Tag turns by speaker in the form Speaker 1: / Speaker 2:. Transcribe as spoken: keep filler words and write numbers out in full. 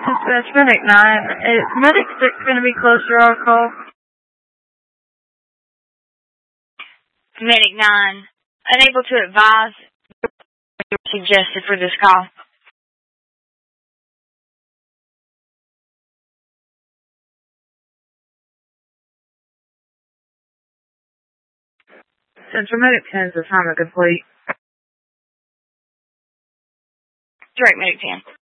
Speaker 1: Dispatch Medic nine. Is Medic six going to be close to our call?
Speaker 2: Medic nine. Unable to advise what suggested for this call.
Speaker 1: Central Medic ten's assignment complete.
Speaker 2: Direct Medic ten.